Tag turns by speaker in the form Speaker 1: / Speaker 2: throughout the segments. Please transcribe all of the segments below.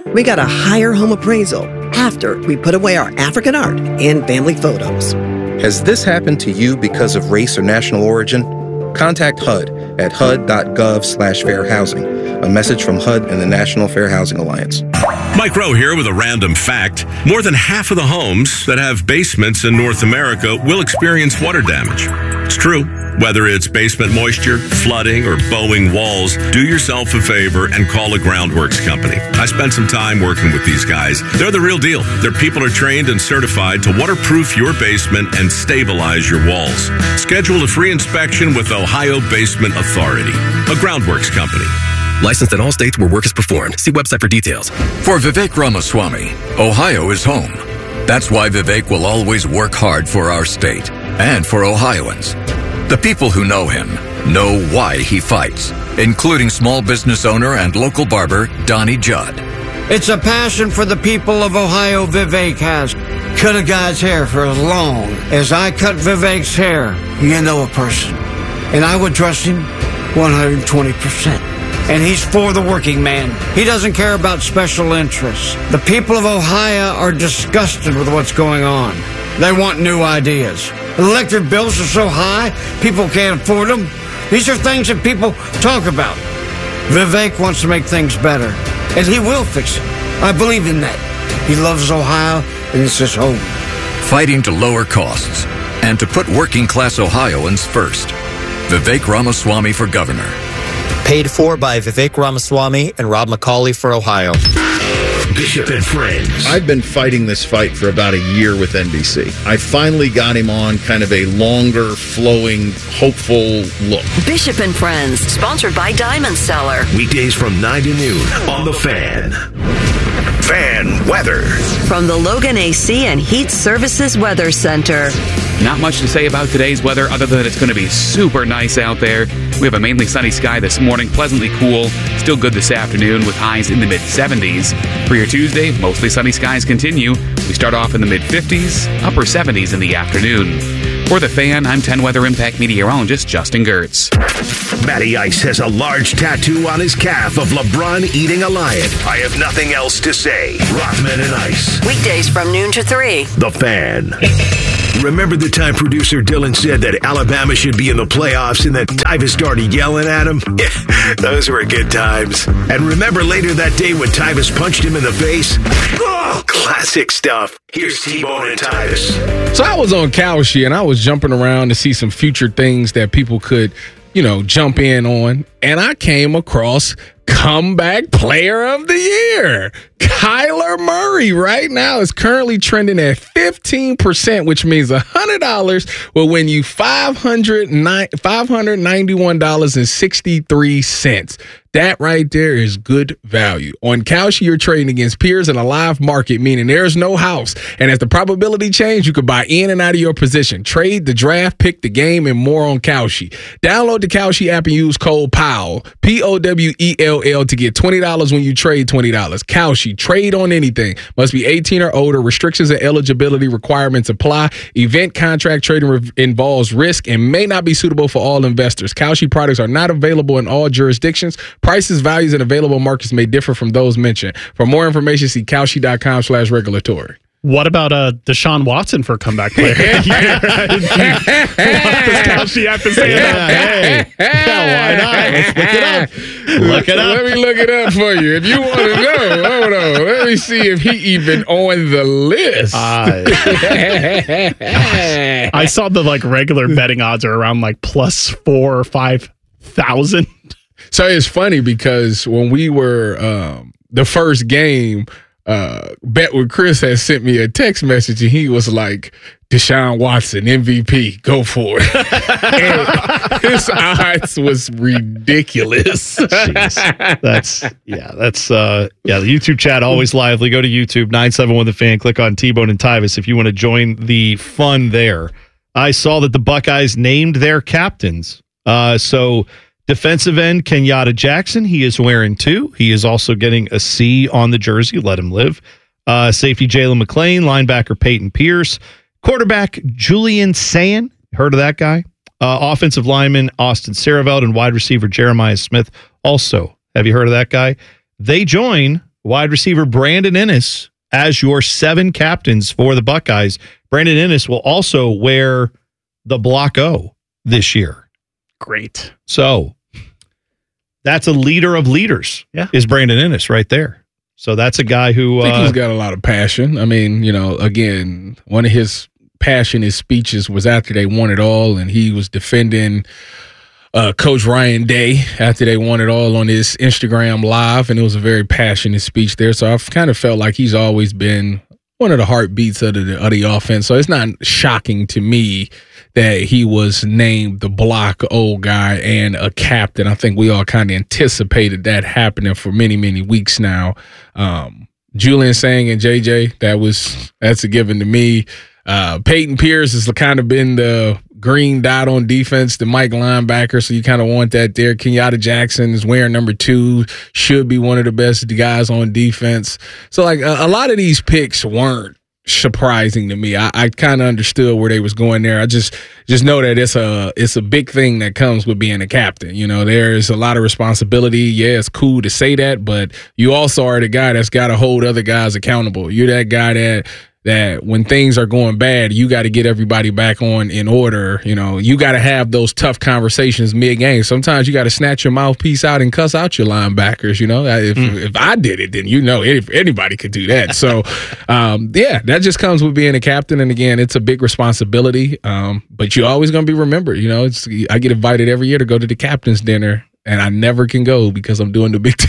Speaker 1: we got a higher home appraisal after we put away our African art and family photos.
Speaker 2: Has this happened to you because of race or national origin? Contact HUD at hud.gov/fair housing. A message from HUD and the National Fair Housing Alliance.
Speaker 3: Mike Rowe here with a random fact. More than half of the homes that have basements in North America will experience water damage. It's true. Whether it's basement moisture, flooding, or bowing walls, do yourself a favor and call a Groundworks company. I spent some time working with these guys. They're the real deal. Their people are trained and certified to waterproof your basement and stabilize your walls. Schedule a free inspection with Ohio Basement Authority, a Groundworks company.
Speaker 4: Licensed in all states where work is performed. See website for details.
Speaker 5: For Vivek Ramaswamy, Ohio is home. That's why Vivek will always work hard for our state and for Ohioans. The people who know him know why he fights, including small business owner and local barber Donnie Judd.
Speaker 6: It's a passion for the people of Ohio Vivek has. Cut a guy's hair for as long as I cut Vivek's hair. You know a person. And I would trust him 120%. And he's for the working man. He doesn't care about special interests. The people of Ohio are disgusted with what's going on. They want new ideas. Electric bills are so high, people can't afford them. These are things that people talk about. Vivek wants to make things better, and he will fix it. I believe in that. He loves Ohio, and it's his home.
Speaker 5: Fighting to lower costs and to put working-class Ohioans first. Vivek Ramaswamy for governor.
Speaker 7: Paid for by Vivek Ramaswamy and Rob McCauley for Ohio.
Speaker 8: Bishop and Friends.
Speaker 9: I've been fighting this fight for about a year with NBC. I finally got him on kind of a longer, flowing, hopeful look.
Speaker 10: Bishop and Friends, sponsored by Diamond Seller.
Speaker 8: Weekdays from 9 to noon on The Fan. Fan weather.
Speaker 10: From the Logan AC and Heat Services Weather Center.
Speaker 11: Not much to say about today's weather other than it's going to be super nice out there. We have a mainly sunny sky this morning, pleasantly cool. Still good this afternoon with highs in the mid-70s. For your Tuesday, mostly sunny skies continue. We start off in the mid-50s, upper 70s in the afternoon. For The Fan, I'm 10 Weather Impact meteorologist Justin Gertz.
Speaker 8: Matty Ice has a large tattoo on his calf of LeBron eating a lion. I have nothing else to say. Rothman and Ice.
Speaker 10: Weekdays from noon to 3.
Speaker 8: The Fan. Remember the time producer Dylan said that Alabama should be in the playoffs and that Tyvus started yelling at him? Yeah, those were good times. And remember later that day when Tyvus punched him in the face? Oh, classic stuff. Here's T-Bone and Tyvus.
Speaker 12: So I was on Kalshi and I was jumping around to see some future things that people could, jump in on. And I came across Comeback Player of the Year. Kyler Murray right now is currently trending at 15%, which means $100 will win you $591.63. That right there is good value. On Kalshi, you're trading against peers in a live market, meaning there's no house. And as the probability change, you can buy in and out of your position. Trade the draft, pick the game, and more on Kalshi. Download the Kalshi app and use code POWELL, POWELL, to get $20 when you trade $20. Kalshi, trade on anything. Must be 18 or older. Restrictions and eligibility requirements apply. Event contract trading involves risk and may not be suitable for all investors. Kalshi products are not available in all jurisdictions. Prices, values, and available markets may differ from those mentioned. For more information, see Kalshi.com/regulatory.
Speaker 13: What about Deshaun Watson for comeback player? What does Kalshi have to say about that? Why not? Let's look it up.
Speaker 12: Let me look it up for you. If you want to know, hold on. Let me see if he even on the list.
Speaker 13: I saw the regular betting odds are around plus 4,000 or 5,000.
Speaker 12: So it's funny because when we were the first game, Bet with Chris had sent me a text message and he was like, Deshaun Watson, MVP, go for it. And his odds was ridiculous.
Speaker 13: That's the YouTube chat, always lively. Go to YouTube, 971 The Fan, click on T-Bone and Tyvus if you want to join the fun there. I saw that the Buckeyes named their captains. So defensive end, Kenyatta Jackson, he is wearing 2. He is also getting a C on the jersey. Let him live. Safety, Jalen McClain. Linebacker, Peyton Pierce. Quarterback, Julian Sayin. Heard of that guy? Offensive lineman, Austin Saravelt. And wide receiver, Jeremiah Smith. Also, have you heard of that guy? They join wide receiver Brandon Ennis as your 7 captains for the Buckeyes. Brandon Ennis will also wear the Block O this year.
Speaker 14: Great.
Speaker 13: So that's a leader of leaders.
Speaker 14: Yeah.
Speaker 13: Is Brandon Ennis right there. So that's a guy who...
Speaker 12: I think he's got a lot of passion. I mean, again, one of his passionate speeches was after they won it all, and he was defending Coach Ryan Day after they won it all on his Instagram Live, and it was a very passionate speech there. So I've kind of felt like he's always been one of the heartbeats of the offense. So it's not shocking to me that he was named the Block O guy and a captain. I think we all kind of anticipated that happening for many, many weeks now. Julian Sang and JJ, that's a given to me. Peyton Pierce has kind of been the green dot on defense, the Mike linebacker, so you kind of want that there. Kenyatta Jackson is wearing number 2, should be one of the best guys on defense. So, like, a lot of these picks weren't surprising to me. I kind of understood where they was going there. I just know that it's a big thing that comes with being a captain. There's a lot of responsibility. Yeah, it's cool to say that, but you also are the guy that's got to hold other guys accountable. You're that guy that when things are going bad, you got to get everybody back on in order. You got to have those tough conversations mid-game. Sometimes you got to snatch your mouthpiece out and cuss out your linebackers. If I did it, then anybody could do that. So, that just comes with being a captain. And again, it's a big responsibility. But you're always going to be remembered. I get invited every year to go to the captain's dinner, and I never can go because I'm doing the big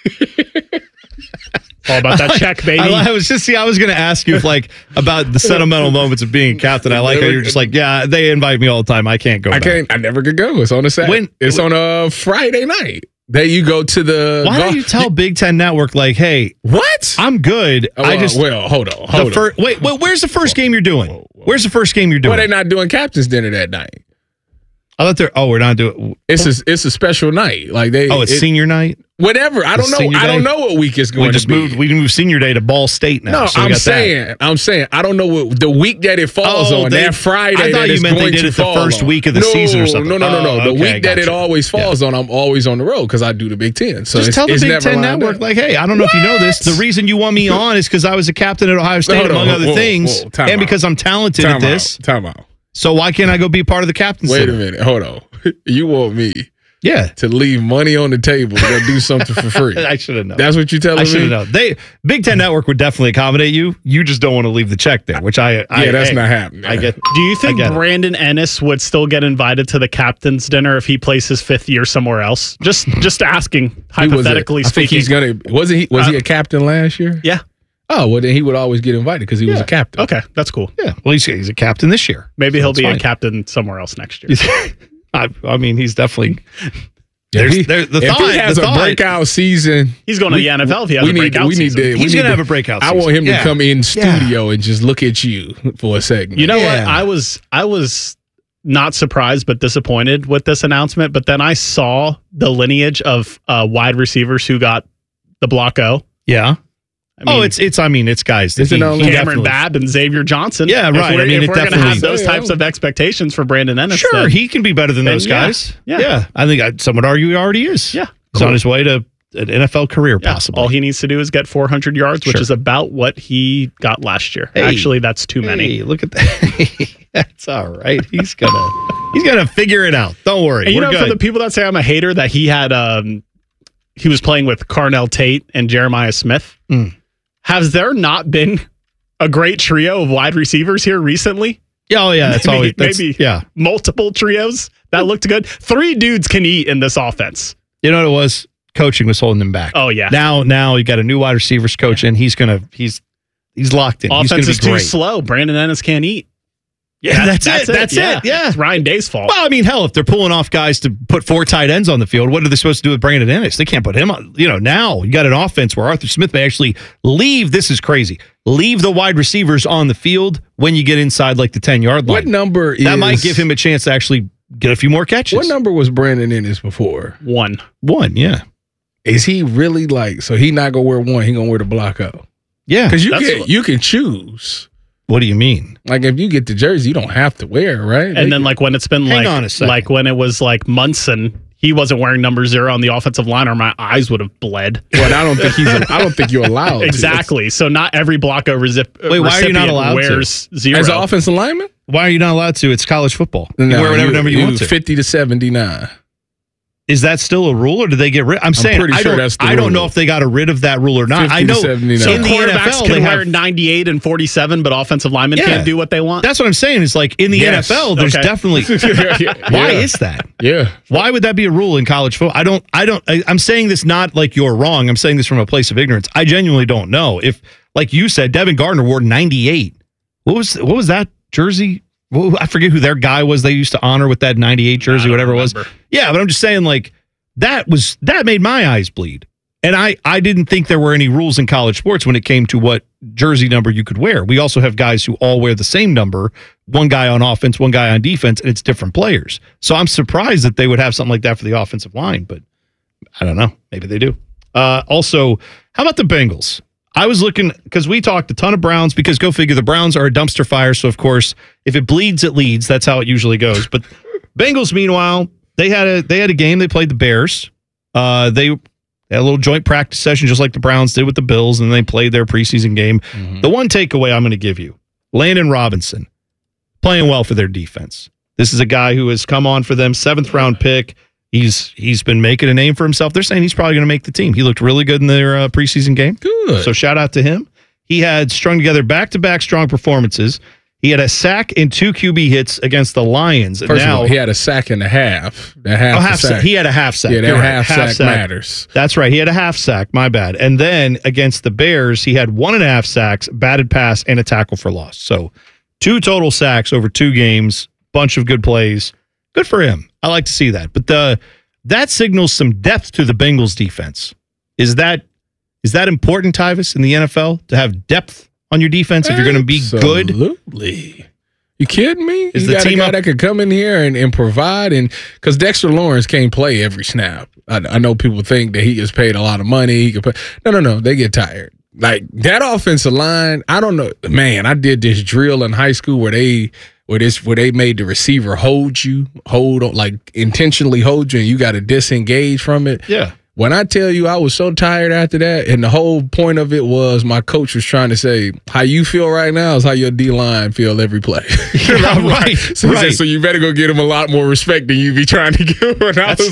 Speaker 14: All about that check, baby.
Speaker 13: I was going to ask you about the sentimental moments of being a captain. I like how you're just like, yeah, they invite me all the time. I can't go.
Speaker 12: I never could go. It's on a Saturday. It's on a Friday night. That you go to the.
Speaker 13: Why don't you tell Big Ten Network hey,
Speaker 12: what?
Speaker 13: I'm good.
Speaker 12: Hold on.
Speaker 13: Wait, where's the first game you're doing? Where's the first game you're doing?
Speaker 12: Well, they're not doing captain's dinner that night.
Speaker 13: I thought they're. Oh, we're not doing.
Speaker 12: It's a special night.
Speaker 13: It's senior night.
Speaker 12: Whatever. I don't know. I don't know what week it's going to be.
Speaker 13: We moved senior day to Ball State now.
Speaker 12: No,
Speaker 13: so
Speaker 12: I'm saying. I don't know what the week that it falls on. That Friday.
Speaker 13: I thought you meant they did it the first week of the season or something.
Speaker 12: No. The week that it always falls on, I'm always on the road because I do the Big Ten. So
Speaker 13: just tell the Big Ten Network, hey, I don't know if you know this. The reason you want me on is because I was a captain at Ohio State, among other things, and because I'm talented at this.
Speaker 12: Time out.
Speaker 13: So why can't I go be part of the captain's
Speaker 12: Wait a minute. Hold on. You want me to leave money on the table to go do something for free?
Speaker 13: I should have known.
Speaker 12: That's what you're telling me?
Speaker 13: I should have known. Big Ten Network would definitely accommodate you. You just don't want to leave the check there, which that's
Speaker 12: not happening.
Speaker 13: I get.
Speaker 14: Do you think Brandon Ennis would still get invited to the captain's dinner if he plays his 5th year somewhere else? Just asking, hypothetically speaking.
Speaker 12: I think he's going to. Was he a captain last year?
Speaker 14: Yeah.
Speaker 12: Oh, well, then he would always get invited because he was a captain.
Speaker 14: Okay, that's cool.
Speaker 13: Yeah. Well, he's a captain this year.
Speaker 14: Maybe he'll be a captain somewhere else next year.
Speaker 13: I mean, he's definitely.
Speaker 12: If he has a breakout season,
Speaker 14: he's going to the NFL. If he has a breakout season,
Speaker 13: he's going to have a breakout season.
Speaker 12: I want him to come in studio and just look at you for a second.
Speaker 14: You know what? I was not surprised but disappointed with this announcement. But then I saw the lineage of wide receivers who got the Block O.
Speaker 13: Yeah. It's guys.
Speaker 14: Cameron Babb and Xavier Johnson.
Speaker 13: Yeah, right.
Speaker 14: If we're going to have those types of expectations for Brandon Ennis,
Speaker 13: sure, he can be better than those guys. Yeah. I think some would argue he already is.
Speaker 14: Yeah.
Speaker 13: He's on his way to an NFL career, possibly.
Speaker 14: All he needs to do is get 400 yards, which is about what he got last year. Hey, actually, that's too many.
Speaker 13: Look at that. That's all right. He's gonna figure it out. Don't worry.
Speaker 14: And for the people that say I'm a hater, that he had he was playing with Carnell Tate and Jeremiah Smith. Has there not been a great trio of wide receivers here recently?
Speaker 13: Oh, yeah. Maybe
Speaker 14: multiple trios that looked good. 3 dudes can eat in this offense.
Speaker 13: You know what it was? Coaching was holding him back.
Speaker 14: Oh, yeah.
Speaker 13: Now you got a new wide receivers coach, and he's locked in.
Speaker 14: Offense is too slow. Brandon Ennis can't eat.
Speaker 13: Yeah, that's it. Yeah.
Speaker 14: It's Ryan Day's fault.
Speaker 13: Well, I mean, hell, if they're pulling off guys to put 4 tight ends on the field, what are they supposed to do with Brandon Ennis? They can't put him on. Now you got an offense where Arthur Smith may actually leave. This is crazy. Leave the wide receivers on the field when you get inside the 10-yard line.
Speaker 12: What number
Speaker 13: that might give him a chance to actually get a few more catches.
Speaker 12: What number was Brandon Ennis before?
Speaker 14: 1.
Speaker 13: 1, yeah.
Speaker 12: Is he really so he not gonna wear 1? He gonna wear the Block O?
Speaker 13: Yeah,
Speaker 12: because you can choose.
Speaker 13: What do you mean?
Speaker 12: If you get the jersey, you don't have to wear it, right?
Speaker 14: And then when it's been when it was Munson, he wasn't wearing number 0 on the offensive line, or my eyes would have bled.
Speaker 12: But I don't think you're allowed.
Speaker 14: Exactly. So not every block over
Speaker 13: Wait, why are you not allowed
Speaker 14: wears
Speaker 13: to?
Speaker 14: 0
Speaker 12: as an offensive lineman.
Speaker 13: Why are you not allowed to? It's college football. You can wear whatever number you want to.
Speaker 12: 50 to 79.
Speaker 13: Is that still a rule, or did they get rid? I'm saying
Speaker 12: pretty sure that's the
Speaker 13: I don't
Speaker 12: rule.
Speaker 13: know if they got rid of that rule or not. I know
Speaker 12: to 79.
Speaker 14: So
Speaker 13: in the
Speaker 14: quarterbacks
Speaker 13: NFL
Speaker 14: can
Speaker 13: they
Speaker 14: wear
Speaker 13: have
Speaker 14: 98 and 47, but offensive linemen can't do what they want.
Speaker 13: That's what I'm saying. It's like in the NFL, there's definitely. Why is that?
Speaker 12: Yeah.
Speaker 13: Why would that be a rule in college football? I'm saying this not like you're wrong. I'm saying this from a place of ignorance. I genuinely don't know. If, like you said, Devin Gardner wore 98. What was that jersey? Well, I forget who their guy was they used to honor with that 98 jersey, whatever it was. Yeah, but I'm just saying, like, that made my eyes bleed. And I didn't think there were any rules in college sports when it came to what jersey number you could wear. We also have guys who all wear the same number, one guy on offense, one guy on defense, and it's different players. So I'm surprised that they would have something like that for the offensive line, but I don't know. Maybe they do. Also, how about the Bengals? I was looking, because we talked a ton of Browns, because go figure, the Browns are a dumpster fire. So, of course, if it bleeds, it leads. That's how it usually goes. But Bengals, meanwhile, they had a game. They played the Bears. They had a little joint practice session, just like the Browns did with the Bills, and they played their preseason game. Mm-hmm. The one takeaway I'm going to give you, Landon Robinson, playing well for their defense. This is a guy who has come on for them, 7th-round pick. He's been making a name for himself. They're saying he's probably going to make the team. He looked really good in their preseason game.
Speaker 12: Good.
Speaker 13: So shout out to him. He had strung together back-to-back strong performances. He had a sack and 2 QB hits against the Lions.
Speaker 12: First of all, he had a sack and a half.
Speaker 13: He had a half sack.
Speaker 12: Yeah, that half sack matters.
Speaker 13: That's right. He had a half sack. My bad. And then against the Bears, he had 1.5 sacks, batted pass, and a tackle for loss. So 2 total sacks over 2 games. Bunch of good plays. Good for him. I like to see that. But that signals some depth to the Bengals defense. Is that important, Tyvis, in the NFL, to have depth on your defense if you're going to be good?
Speaker 12: Absolutely. You kidding me?
Speaker 13: Is
Speaker 12: you
Speaker 13: the
Speaker 12: got
Speaker 13: team
Speaker 12: a guy that could come in here and provide, and because Dexter Lawrence can't play every snap. I know people think that he gets paid a lot of money. He can play. No. They get tired. Like that offensive line, I don't know. Man, I did this drill in high school where they made the receiver intentionally hold you, and you got to disengage from it.
Speaker 13: Yeah.
Speaker 12: When I tell you I was so tired after that, and the whole point of it was my coach was trying to say, how you feel right now is how your D-line feel every play.
Speaker 13: Yeah, right.
Speaker 12: So you better go get him a lot more respect than you be trying to give.